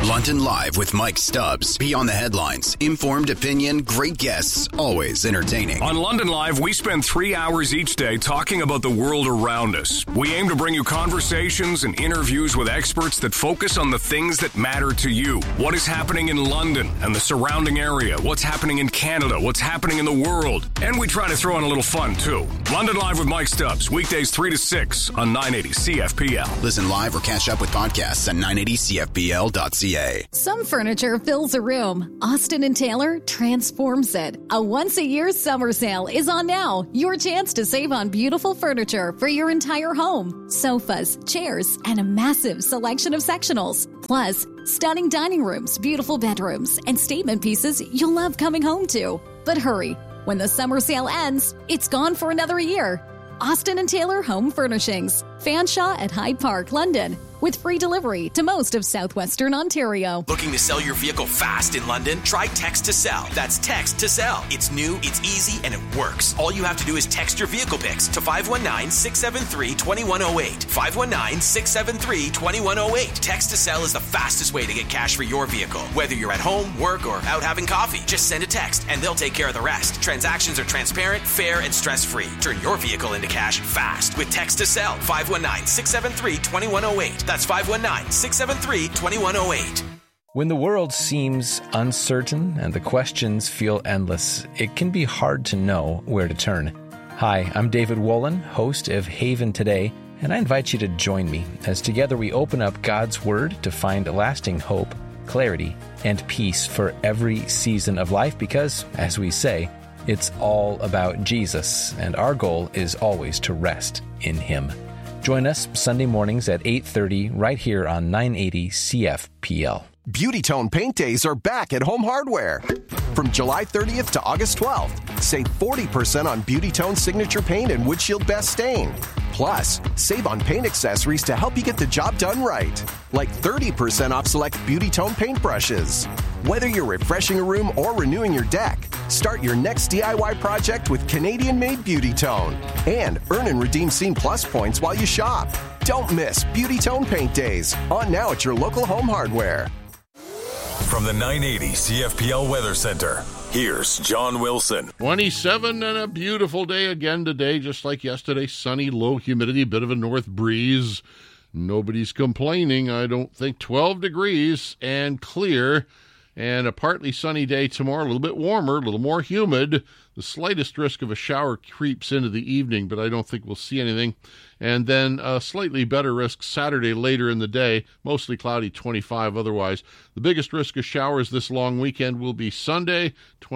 London Live with Mike Stubbs. Be on the headlines. Informed opinion, great guests, always entertaining. On London Live, we spend 3 hours each day talking about the world around us. We aim to bring you conversations and interviews with experts that focus on the things that matter to you. What is happening in London and the surrounding area? What's happening in Canada? What's happening in the world? And we try to throw in a little fun, too. London Live with Mike Stubbs, weekdays 3 to 6 on 980 CFPL. Listen live or catch up with podcasts at 980CFPL.ca. Some furniture fills a room. Austin & Taylor transforms it. A once-a-year summer sale is on now. Your chance to save on beautiful furniture for your entire home. Sofas, chairs, and a massive selection of sectionals. Plus, stunning dining rooms, beautiful bedrooms, and statement pieces you'll love coming home to. But hurry, when the summer sale ends, it's gone for another year. Austin & Taylor Home Furnishings. Fanshawe at Hyde Park, London. With free delivery to most of southwestern Ontario. Looking to sell your vehicle fast in London? Try Text to Sell. That's Text to Sell. It's new, it's easy, and it works. All you have to do is text your vehicle pics to 519-673-2108. 519-673-2108. Text to Sell is the fastest way to get cash for your vehicle. Whether you're at home, work, or out having coffee, just send a text and they'll take care of the rest. Transactions are transparent, fair, and stress-free. Turn your vehicle into cash fast with Text to Sell. 519-673-2108. That's 519-673-2108. When the world seems uncertain and the questions feel endless, it can be hard to know where to turn. Hi, I'm David Wolin, host of Haven Today, and I invite you to join me as together we open up God's Word to find lasting hope, clarity, and peace for every season of life because, as we say, it's all about Jesus, and our goal is always to rest in Him. Join us Sunday mornings at 8:30 right here on 980 CFPL. Beauty Tone Paint Days are back at Home Hardware. From July 30th to August 12th, save 40% on Beauty Tone Signature Paint and Windshield Best Stain. Plus, save on paint accessories to help you get the job done right. Like 30% off select Beauty Tone paint brushes. Whether you're refreshing a room or renewing your deck, start your next DIY project with Canadian-made Beauty Tone. And earn and redeem Scene Plus points while you shop. Don't miss Beauty Tone Paint Days. On now at your local Home Hardware. From the 980 CFPL Weather Center, here's John Wilson. 27 and a beautiful day again today, just like yesterday. Sunny, low humidity, bit of a north breeze. Nobody's complaining, I don't think. 12 degrees and clear. And a partly sunny day tomorrow, a little bit warmer, a little more humid. The slightest risk of a shower creeps into the evening, but I don't think we'll see anything. And then a slightly better risk Saturday later in the day, mostly cloudy, 25 otherwise. The biggest risk of showers this long weekend will be Sunday,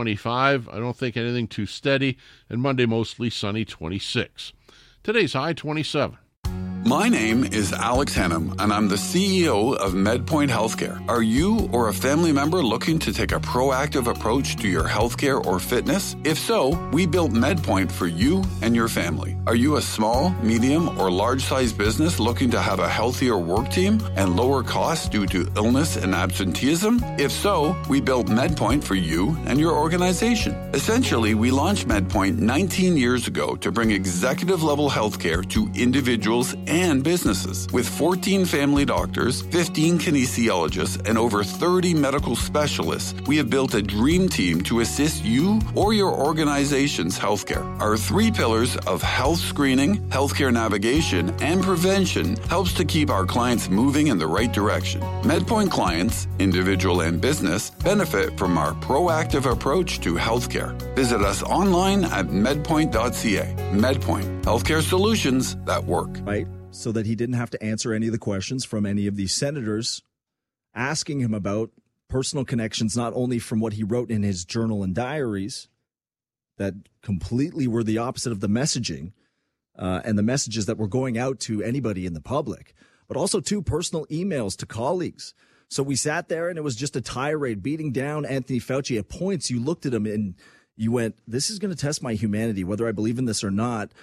25. I don't think anything too steady. And Monday, mostly sunny, 26. Today's high, 27. My name is Alex Hennum, and I'm the CEO of MedPoint Healthcare. Are you or a family member looking to take a proactive approach to your healthcare or fitness? If so, we built MedPoint for you and your family. Are you a small, medium, or large-sized business looking to have a healthier work team and lower costs due to illness and absenteeism? If so, we built MedPoint for you and your organization. Essentially, we launched MedPoint 19 years ago to bring executive-level healthcare to individuals and businesses. With 14 family doctors, 15 kinesiologists, and over 30 medical specialists, we have built a dream team to assist you or your organization's healthcare. Our 3 pillars of health screening, healthcare navigation, and prevention helps to keep our clients moving in the right direction. MedPoint clients, individual and business, benefit from our proactive approach to healthcare. Visit us online at medpoint.ca. MedPoint, healthcare solutions that work. Right? So that he didn't have to answer any of the questions from any of these senators asking him about personal connections, not only from what he wrote in his journal and diaries that completely were the opposite of the messaging and the messages that were going out to anybody in the public, but also 2 personal emails to colleagues. So we sat there and it was just a tirade beating down Anthony Fauci. At points, you looked at him and you went, this is going to test my humanity, whether I believe in this or not,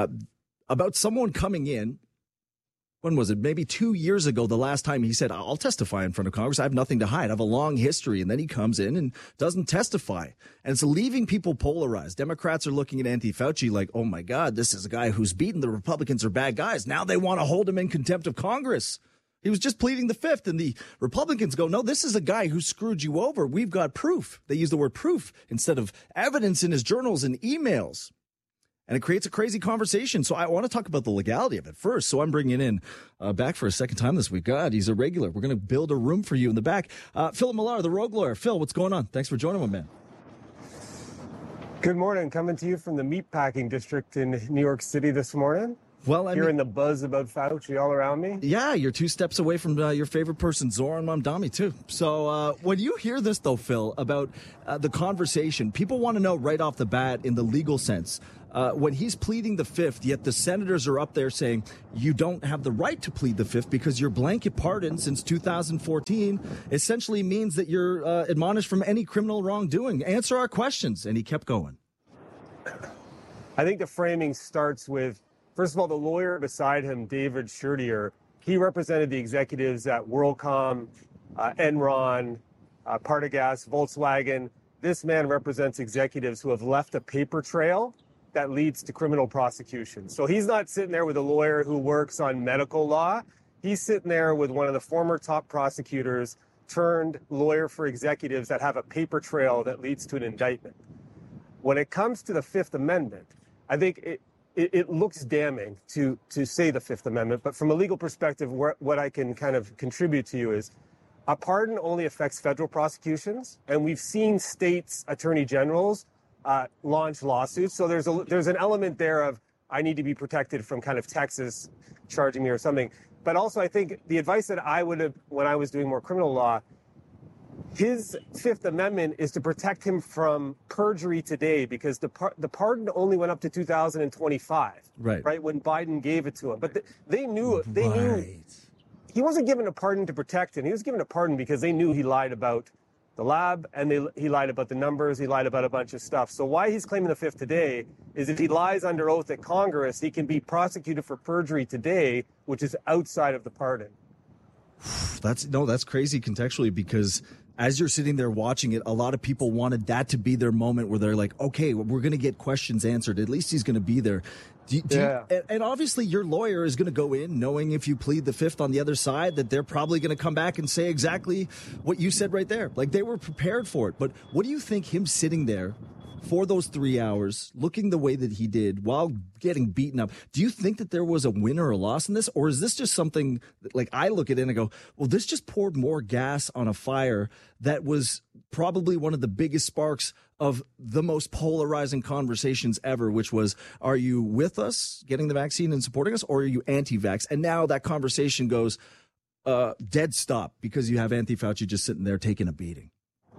about someone coming in. When was it? Maybe 2 years ago, the last time he said, I'll testify in front of Congress. I have nothing to hide. I have a long history. And then he comes in and doesn't testify. And it's leaving people polarized. Democrats are looking at Anthony Fauci like, oh, my God, this is a guy who's beaten. The Republicans are bad guys. Now they want to hold him in contempt of Congress. He was just pleading the fifth. And the Republicans go, no, this is a guy who screwed you over. We've got proof. They use the word proof instead of evidence in his journals and emails. And it creates a crazy conversation. So I want to talk about the legality of it first. So I'm bringing in back for a second time this week. God, he's a regular. We're going to build a room for you in the back. Phil Millar, the Rogue Lawyer. Phil, what's going on? Thanks for joining me, man. Good morning. Coming to you from the meatpacking district in New York City this morning. Well, hearing the buzz about Fauci all around me. Yeah, you're 2 steps away from your favorite person, Zoran Mamdani, too. So when you hear this, though, Phil, about the conversation, people want to know right off the bat in the legal sense, when he's pleading the fifth, yet the senators are up there saying you don't have the right to plead the fifth because your blanket pardon since 2014 essentially means that you're admonished from any criminal wrongdoing. Answer our questions. And he kept going. I think the framing starts with, first of all, the lawyer beside him, David Schertier, he represented the executives at WorldCom, Enron, Partagas, Volkswagen. This man represents executives who have left a paper trail that leads to criminal prosecution. So he's not sitting there with a lawyer who works on medical law. He's sitting there with one of the former top prosecutors turned lawyer for executives that have a paper trail that leads to an indictment. When it comes to the Fifth Amendment, I think it looks damning to say the Fifth Amendment, but from a legal perspective, what I can kind of contribute to you is a pardon only affects federal prosecutions, and we've seen states' attorney generals launch lawsuits. So there's an element there of I need to be protected from kind of Texas charging me or something. But also, I think the advice that I would have when I was doing more criminal law, his Fifth Amendment is to protect him from perjury today, because the pardon only went up to 2025, right when Biden gave it to him. But they knew he wasn't given a pardon to protect him. He was given a pardon because they knew he lied about the lab, and he lied about the numbers, he lied about a bunch of stuff. So why he's claiming the fifth today is if he lies under oath at Congress, he can be prosecuted for perjury today, which is outside of the pardon. That's crazy contextually, because as you're sitting there watching it, a lot of people wanted that to be their moment where they're like, okay, we're going to get questions answered. At least he's going to be there. And obviously your lawyer is going to go in knowing if you plead the fifth on the other side that they're probably going to come back and say exactly what you said right there. Like, they were prepared for it. But what do you think him sitting there for those 3 hours, looking the way that he did while getting beaten up, do you think that there was a win or a loss in this? Or is this just something that, like, I look at it and I go, well, this just poured more gas on a fire that was probably one of the biggest sparks of the most polarizing conversations ever, which was, are you with us getting the vaccine and supporting us, or are you anti-vax? And now that conversation goes dead stop because you have Anthony Fauci just sitting there taking a beating.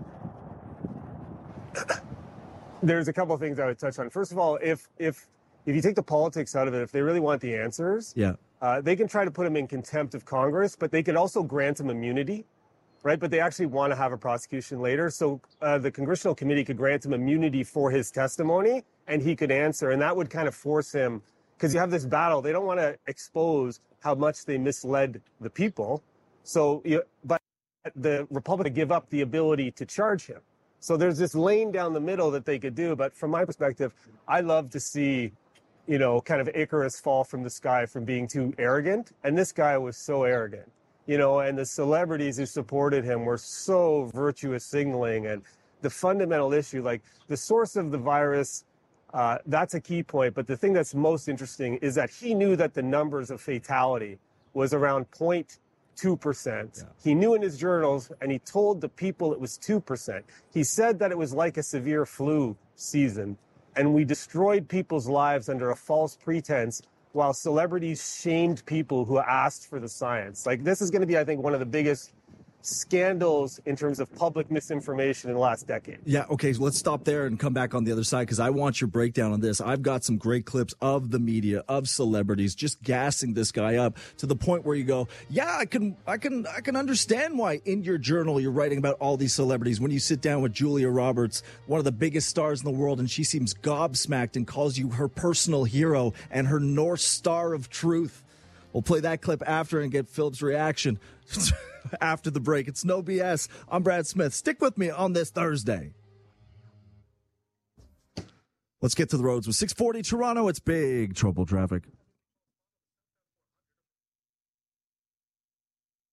There's a couple of things I would touch on. First of all, if you take the politics out of it, if they really want the answers, they can try to put him in contempt of Congress, but they could also grant him immunity, right? But they actually want to have a prosecution later. So the Congressional Committee could grant him immunity for his testimony, and he could answer. And that would kind of force him, because you have this battle. They don't want to expose how much they misled the people. So, but the Republicans give up the ability to charge him. So there's this lane down the middle that they could do. But from my perspective, I love to see, kind of Icarus fall from the sky from being too arrogant. And this guy was so arrogant, and the celebrities who supported him were so virtuous signaling. And the fundamental issue, like the source of the virus, that's a key point. But the thing that's most interesting is that he knew that the numbers of fatality was around 0.2%. He knew in his journals, and he told the people it was 2%. He said that it was like a severe flu season, and we destroyed people's lives under a false pretense while celebrities shamed people who asked for the science. Like, this is going to be, I think, one of the biggest scandals in terms of public misinformation in the last decade. Yeah, okay, so let's stop there and come back on the other side, because I want your breakdown on this. I've got some great clips of the media, of celebrities just gassing this guy up to the point where you go, yeah, I can understand why in your journal you're writing about all these celebrities when you sit down with Julia Roberts, one of the biggest stars in the world, and she seems gobsmacked and calls you her personal hero and her North Star of truth. We'll play that clip after and get Philip's reaction after the break. It's No BS. I'm Brad Smith. Stick with me on this Thursday. Let's get to the roads with 640 Toronto. It's big trouble traffic.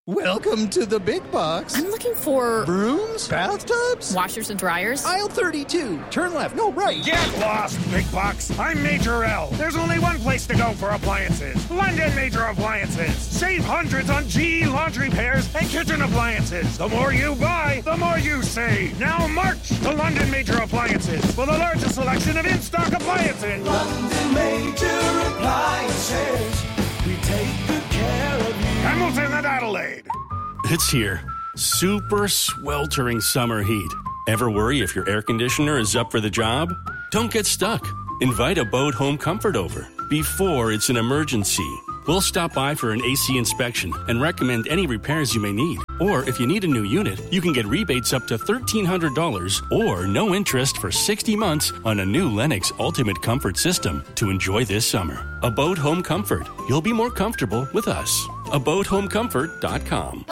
Welcome to the big box. I'm looking for... brooms? Bathtubs? Washers and dryers? Aisle 32. Turn left. No, right. Get lost, big box. I'm Major L. There's only one place to go for appliances. London Major Appliances. Save hundreds on GE laundry pairs and kitchen appliances. The more you buy, the more you save. Now march to London Major Appliances for the largest selection of in-stock appliances. London Major Appliances. We take good care of you. Hamilton and Adelaide. It's here. Super sweltering summer heat. Ever worry if your air conditioner is up for the job? Don't get stuck. Invite Abode Home Comfort over before it's an emergency. We'll stop by for an AC inspection and recommend any repairs you may need. Or if you need a new unit, you can get rebates up to $1,300 or no interest for 60 months on a new Lennox Ultimate Comfort system to enjoy this summer. Abode Home Comfort. You'll be more comfortable with us. AbodeHomeComfort.com.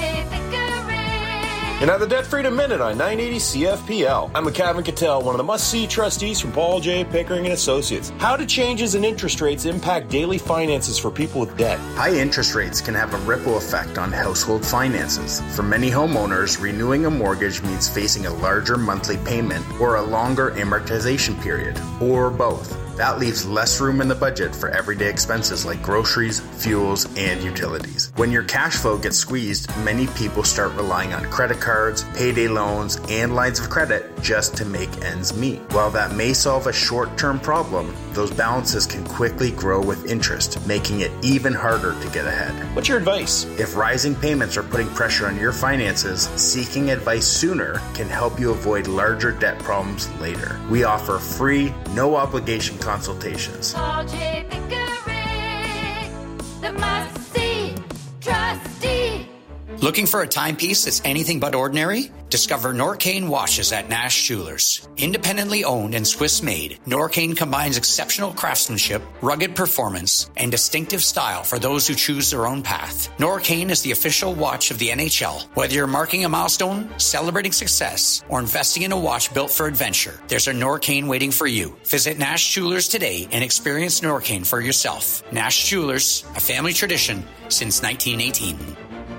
And now the Debt Freedom Minute on 980 CFPL. I'm McCavin Cattell, one of the must-see trustees from Paul J. Pickering & Associates. How do changes in interest rates impact daily finances for people with debt? High interest rates can have a ripple effect on household finances. For many homeowners, renewing a mortgage means facing a larger monthly payment or a longer amortization period, or both. That leaves less room in the budget for everyday expenses like groceries, fuels, and utilities. When your cash flow gets squeezed, many people start relying on credit cards, payday loans, and lines of credit just to make ends meet. While that may solve a short-term problem, those balances can quickly grow with interest, making it even harder to get ahead. What's your advice? If rising payments are putting pressure on your finances, seeking advice sooner can help you avoid larger debt problems later. We offer free, no-obligation consultations. Paul J. Pickering, the must-see trustee. Looking for a timepiece that's anything but ordinary? Discover Norcane watches at Nash Jewelers. Independently owned and Swiss-made, Norcane combines exceptional craftsmanship, rugged performance, and distinctive style for those who choose their own path. Norcane is the official watch of the NHL. Whether you're marking a milestone, celebrating success, or investing in a watch built for adventure, there's a Norcane waiting for you. Visit Nash Jewelers today and experience Norcane for yourself. Nash Jewelers, a family tradition since 1918.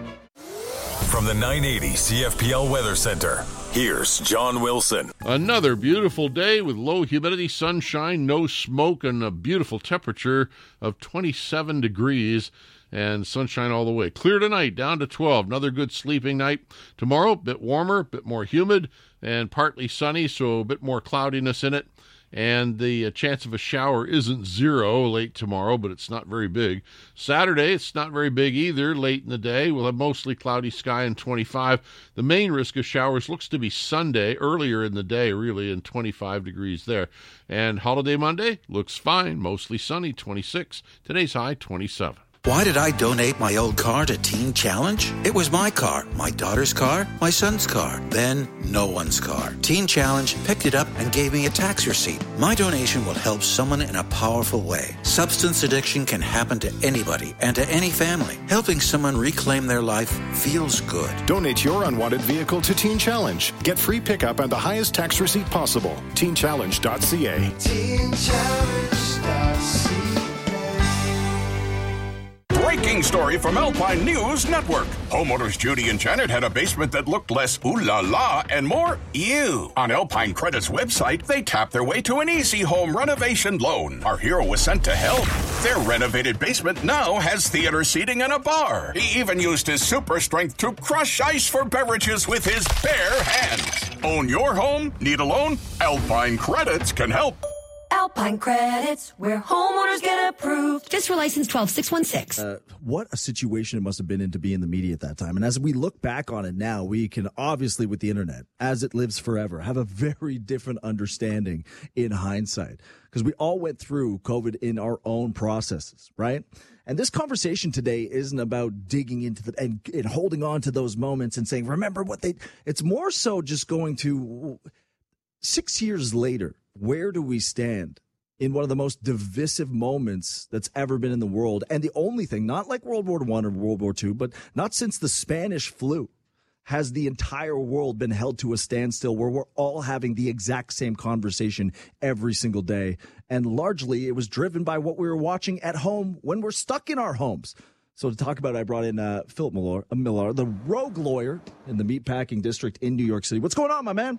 From the 980 CFPL Weather Center, here's John Wilson. Another beautiful day with low humidity, sunshine, no smoke, and a beautiful temperature of 27 degrees and sunshine all the way. Clear tonight, down to 12. Another good sleeping night. Tomorrow, a bit warmer, a bit more humid, and partly sunny, so a bit more cloudiness in it. And the chance of a shower isn't zero late tomorrow, but it's not very big. Saturday, it's not very big either late in the day. We'll have mostly cloudy sky and 25. The main risk of showers looks to be Sunday, earlier in the day, really, and 25 degrees there. And holiday Monday looks fine, mostly sunny, 26. Today's high, 27. Why did I donate my old car to Teen Challenge? It was my car, my daughter's car, my son's car, then no one's car. Teen Challenge picked it up and gave me a tax receipt. My donation will help someone in a powerful way. Substance addiction can happen to anybody and to any family. Helping someone reclaim their life feels good. Donate your unwanted vehicle to Teen Challenge. Get free pickup and the highest tax receipt possible. TeenChallenge.ca. TeenChallenge.ca. Breaking story from Alpine News Network. Homeowners Judy and Janet had a basement that looked less ooh la la and more ew. On Alpine Credit's website, they tapped their way to an easy home renovation loan. Our hero was sent to help. Their renovated basement now has theater seating and a bar. He even used his super strength to crush ice for beverages with his bare hands. Own your home? Need a loan? Alpine Credits can help. Alpine Credits, where homeowners get approved. Fiscal license 12616. What a situation it must have been in to be in the media at that time. And as we look back on it now, we can obviously, with the internet, as it lives forever, have a very different understanding in hindsight. Because we all went through COVID in our own processes, right? And this conversation today isn't about digging into and holding on to those moments and saying, remember what it's more so just going to 6 years later. Where do we stand in one of the most divisive moments that's ever been in the world? And the only thing, not like World War I or World War II, but not since the Spanish flu, has the entire world been held to a standstill where we're all having the exact same conversation every single day. And largely it was driven by what we were watching at home when we're stuck in our homes. So to talk about it, I brought in Philip Millar, the rogue lawyer in the meatpacking district in New York City. What's going on, my man?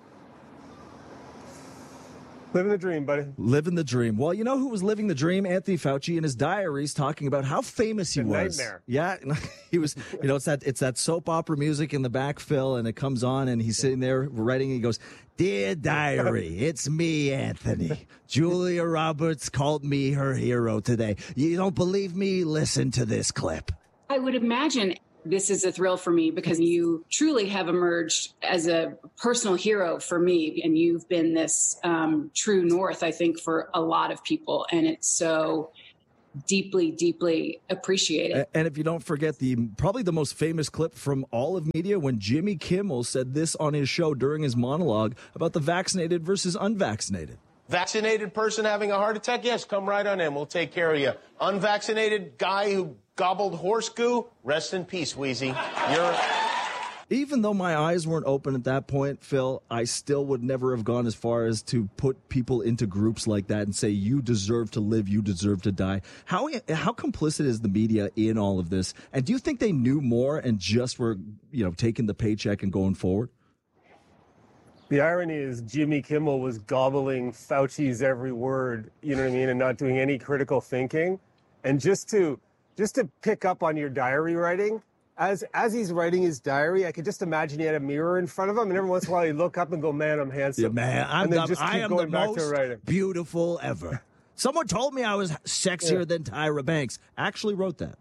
Living the dream, buddy. Living the dream. Well, you know who was living the dream? Anthony Fauci in his diaries talking about how famous he was. Nightmare. Yeah, he was. You know, it's that soap opera music in the back, Phil, and it comes on, and he's sitting there writing. And he goes, "Dear diary, it's me, Anthony. Julia Roberts called me her hero today. You don't believe me? Listen to this clip." I would imagine this is a thrill for me because you truly have emerged as a personal hero for me. And you've been this true north, I think, for a lot of people. And it's so deeply, deeply appreciated. And if you don't forget probably the most famous clip from all of media, when Jimmy Kimmel said this on his show during his monologue about the vaccinated versus unvaccinated. Vaccinated person having a heart attack? Yes, come right on in. We'll take care of you. Unvaccinated guy who gobbled horse goo? Rest in peace, Wheezy. Even though my eyes weren't open at that point, Phil, I still would never have gone as far as to put people into groups like that and say, you deserve to live, you deserve to die. How complicit is the media in all of this? And do you think they knew more and just were, taking the paycheck and going forward? The irony is Jimmy Kimmel was gobbling Fauci's every word, you know what I mean, and not doing any critical thinking. And just to pick up on your diary writing, as he's writing his diary, I could just imagine he had a mirror in front of him, and every once in a while he'd look up and go, "Man, I'm handsome." Yeah, man, I am the most beautiful ever. Someone told me I was sexier than Tyra Banks. Actually wrote that.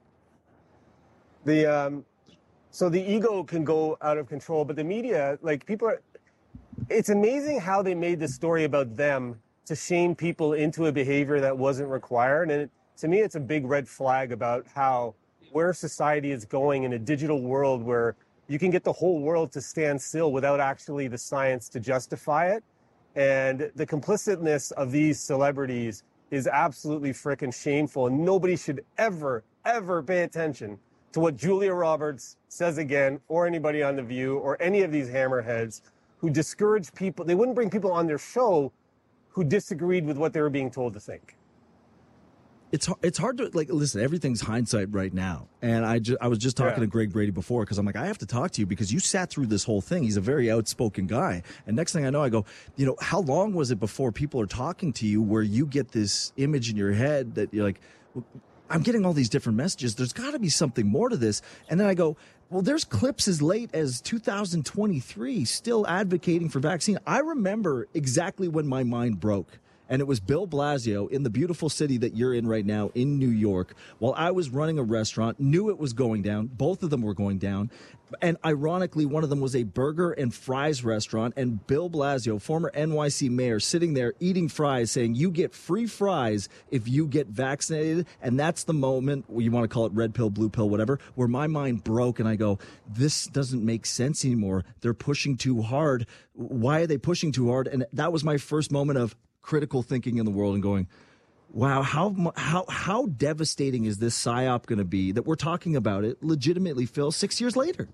So the ego can go out of control, but the media, it's amazing how they made the story about them to shame people into a behavior that wasn't required. And to me, it's a big red flag about where society is going in a digital world where you can get the whole world to stand still without actually the science to justify it. And the complicitness of these celebrities is absolutely frickin' shameful. And nobody should ever, ever pay attention to what Julia Roberts says again, or anybody on The View, or any of these hammerheads who discourage people. They wouldn't bring people on their show who disagreed with what they were being told to think. It's hard to listen, everything's hindsight right now. And I was just talking to Greg Brady before because I'm like, I have to talk to you because you sat through this whole thing. He's a very outspoken guy. And next thing I know, I go, how long was it before people are talking to you where you get this image in your head that you're like, I'm getting all these different messages. There's got to be something more to this. And then I go, well, there's clips as late as 2023 still advocating for vaccine. I remember exactly when my mind broke. And it was Bill Blasio in the beautiful city that you're in right now in New York. While I was running a restaurant, knew it was going down. Both of them were going down. And ironically, one of them was a burger and fries restaurant. And Bill Blasio, former NYC mayor, sitting there eating fries saying, you get free fries if you get vaccinated. And that's the moment, you want to call it red pill, blue pill, whatever, where my mind broke. And I go, this doesn't make sense anymore. They're pushing too hard. Why are they pushing too hard? And that was my first moment of critical thinking in the world and going, wow, how devastating is this psyop going to be that we're talking about it legitimately, Phil, 6 years later?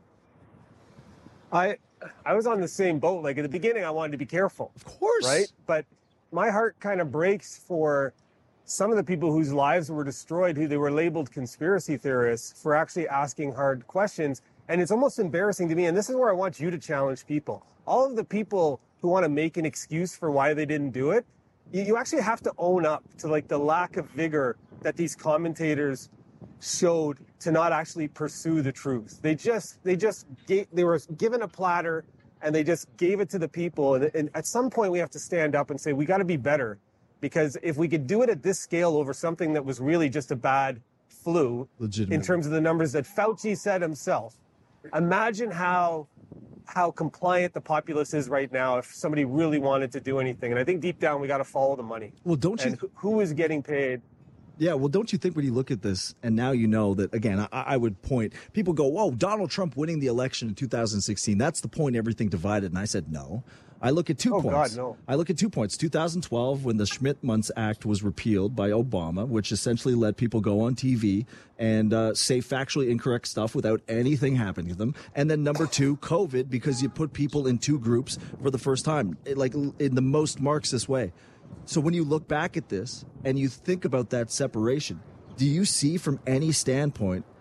I was on the same boat. At the beginning, I wanted to be careful. Of course. Right? But my heart kind of breaks for some of the people whose lives were destroyed, who they were labeled conspiracy theorists, for actually asking hard questions. And it's almost embarrassing to me. And this is where I want you to challenge people. All of the people who want to make an excuse for why they didn't do it, you actually have to own up to the lack of vigor that these commentators showed to not actually pursue the truth. They were given a platter and they just gave it to the people. And at some point we have to stand up and say, we got to be better, because if we could do it at this scale over something that was really just a bad flu in terms of the numbers that Fauci said himself, imagine how compliant the populace is right now if somebody really wanted to do anything. And I think deep down we got to follow the money. Well, don't you? And who is getting paid? Yeah, well, don't you think when you look at this, and now you know that, again, I would point, people go, whoa, Donald Trump winning the election in 2016, that's the point, everything divided. And I said, no. I look at 2 points. God, no. I look at 2 points. 2012, when the Schmidt-Muntz Act was repealed by Obama, which essentially let people go on TV and say factually incorrect stuff without anything happening to them. And then number 2, COVID, because you put people in 2 groups for the first time, in the most Marxist way. So when you look back at this and you think about that separation, do you see from any standpoint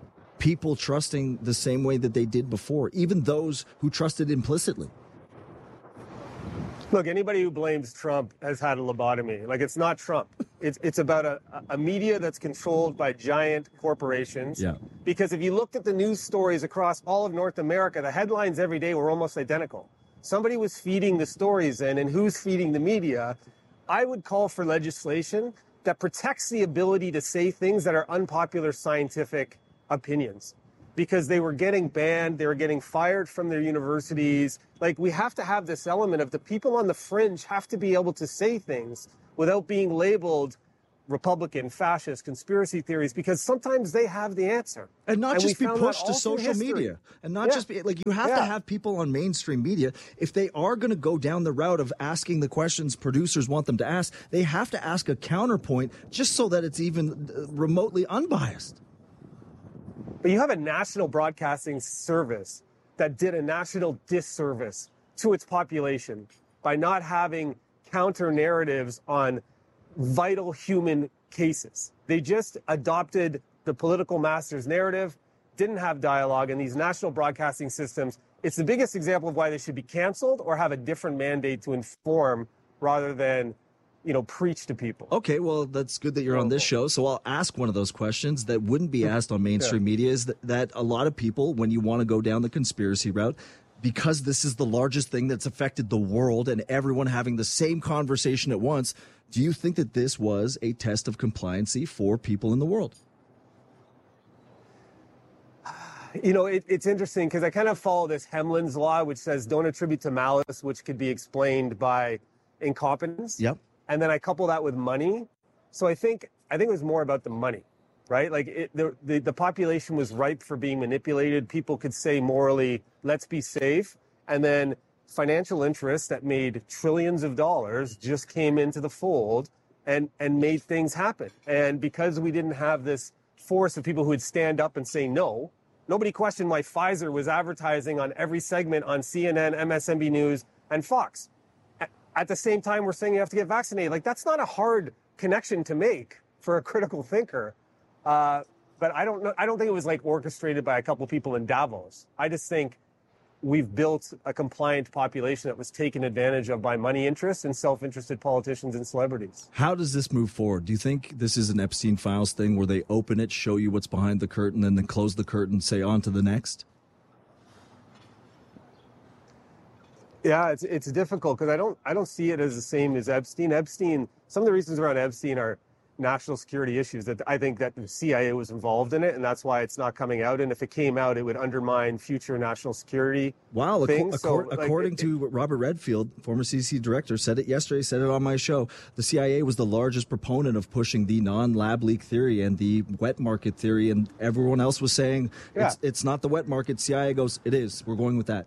people trusting the same way that they did before, even those who trusted implicitly? Look, anybody who blames Trump has had a lobotomy. Like, it's not Trump. It's about a media that's controlled by giant corporations. Yeah. Because if you looked at the news stories across all of North America, the headlines every day were almost identical. Somebody was feeding the stories in, and who's feeding the media? I would call for legislation that protects the ability to say things that are unpopular scientific opinions. Because they were getting banned, they were getting fired from their universities. Like, we have to have this element of the people on the fringe have to be able to say things without being labeled Republican, fascist, conspiracy theories, because sometimes they have the answer. And not just be pushed to social media. And not just be, like, you have to have people on mainstream media, if they are going to go down the route of asking the questions producers want them to ask, they have to ask a counterpoint just so that it's even remotely unbiased. But you have a national broadcasting service that did a national disservice to its population by not having counter narratives on vital human cases. They just adopted the political master's narrative, didn't have dialogue, in these national broadcasting systems. It's the biggest example of why they should be canceled or have a different mandate to inform rather than, preach to people. Okay, well, that's good that you're on this show. So I'll ask one of those questions that wouldn't be asked on mainstream media, is that a lot of people, when you want to go down the conspiracy route, because this is the largest thing that's affected the world and everyone having the same conversation at once, do you think that this was a test of compliancy for people in the world? It's interesting because I kind of follow this Hemlin's law, which says don't attribute to malice, which could be explained by incompetence. Yep. And then I couple that with money. So I think it was more about the money, right? Like the population was ripe for being manipulated. People could say morally, let's be safe. And then financial interests that made trillions of dollars just came into the fold and made things happen. And because we didn't have this force of people who would stand up and say no, nobody questioned why Pfizer was advertising on every segment on CNN, MSNBC News, and Fox. At the same time, we're saying you have to get vaccinated. Like, that's not a hard connection to make for a critical thinker. But I don't know. I don't think it was like orchestrated by a couple of people in Davos. I just think we've built a compliant population that was taken advantage of by money interests and self-interested politicians and celebrities. How does this move forward? Do you think this is an Epstein Files thing where they open it, show you what's behind the curtain, and then close the curtain, say on to the next? Yeah, it's difficult because I don't see it as the same as Epstein. Some of the reasons around Epstein are national security issues that I think that the CIA was involved in it, and that's why it's not coming out. And if it came out, it would undermine future national security. Wow, things. According to Robert Redfield, former CDC director, said it yesterday, said it on my show, the CIA was the largest proponent of pushing the non-lab leak theory and the wet market theory, and everyone else was saying it's not the wet market. CIA goes, it is. We're going with that.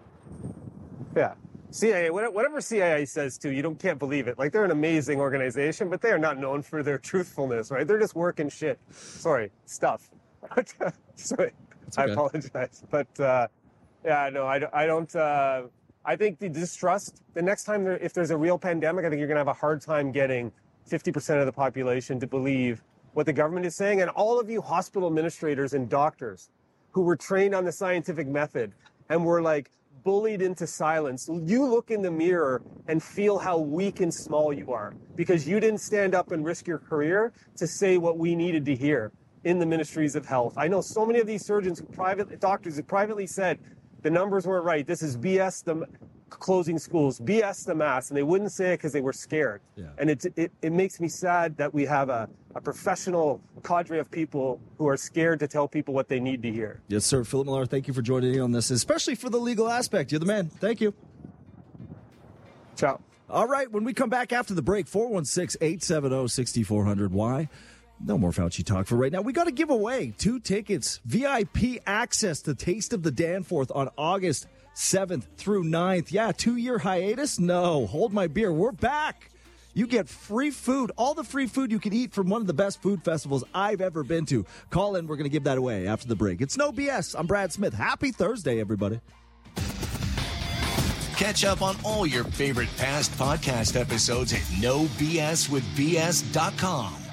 Yeah. CIA, whatever CIA says too, can't believe it. Like, they're an amazing organization, but they are not known for their truthfulness, right? They're just working shit. Sorry, stuff. Sorry, okay. I apologize. But, I don't, I think the distrust, the next time if there's a real pandemic, I think you're going to have a hard time getting 50% of the population to believe what the government is saying. And all of you hospital administrators and doctors who were trained on the scientific method and were like, bullied into silence. You look in the mirror and feel how weak and small you are because you didn't stand up and risk your career to say what we needed to hear in the ministries of health. I know so many of these surgeons, doctors who privately said the numbers weren't right. This is BS, the closing schools, BS, the mask, and they wouldn't say it because they were scared. Yeah. And it makes me sad that we have a professional cadre of people who are scared to tell people what they need to hear. Yes, sir. Philip Millar, thank you for joining me on this, especially for the legal aspect. You're the man. Thank you. Ciao. All right, when we come back after the break, 416-870-6400. Why? No more Fauci talk for right now. We got to give away 2 tickets, VIP access to Taste of the Danforth on August 7th through 9th. Yeah, 2-year hiatus? No, hold my beer. We're back. You get free food, all the free food you can eat from one of the best food festivals I've ever been to. Call in. We're going to give that away after the break. It's No BS. I'm Brad Smith. Happy Thursday, everybody. Catch up on all your favorite past podcast episodes at nobswithbs.com.